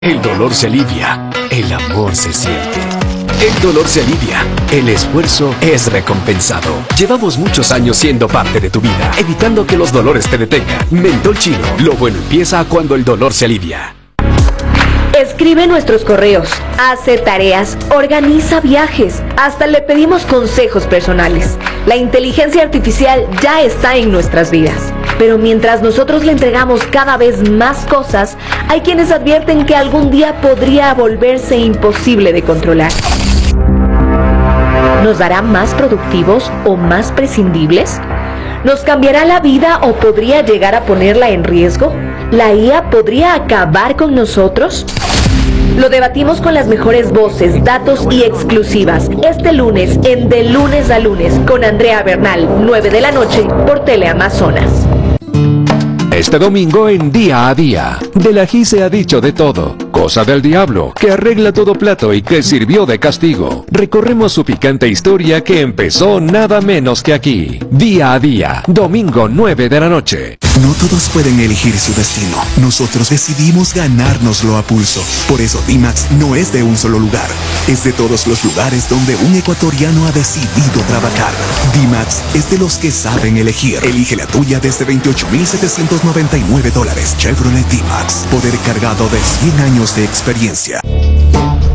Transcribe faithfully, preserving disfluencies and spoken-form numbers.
El dolor se alivia, el amor se siente. El dolor se alivia, el esfuerzo es recompensado. Llevamos muchos años siendo parte de tu vida, evitando que los dolores te detengan. Mentol Chino, lo bueno empieza cuando el dolor se alivia. Escribe nuestros correos, hace tareas, organiza viajes, hasta le pedimos consejos personales. La inteligencia artificial ya está en nuestras vidas. Pero mientras nosotros le entregamos cada vez más cosas, hay quienes advierten que algún día podría volverse imposible de controlar. ¿Nos hará más productivos o más prescindibles? ¿Nos cambiará la vida o podría llegar a ponerla en riesgo? ¿La I A podría acabar con nosotros? Lo debatimos con las mejores voces, datos y exclusivas. Este lunes, en De Lunes a Lunes, con Andrea Bernal, nueve de la noche, por Teleamazonas. Este domingo en Día a Día, del ají se ha dicho de todo. Cosa del diablo, que arregla todo plato y que sirvió de castigo. Recorremos su picante historia que empezó nada menos que aquí. Día a Día, domingo nueve de la noche. No todos pueden elegir su destino. Nosotros decidimos ganárnoslo a pulso. Por eso D-Max no es de un solo lugar. Es de todos los lugares donde un ecuatoriano ha decidido trabajar. D-Max es de los que saben elegir. Elige la tuya desde veintiocho mil setecientos noventa y nueve dólares. Chevrolet D-Max. Poder cargado de cien años de experiencia.